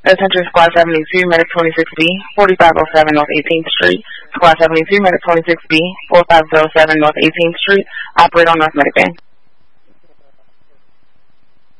Attention Squad 72, Medic 26B, 4507 North 18th Street. Squad 72, Medic 26B, 4507 North 18th Street. Operate on North Medic Bay.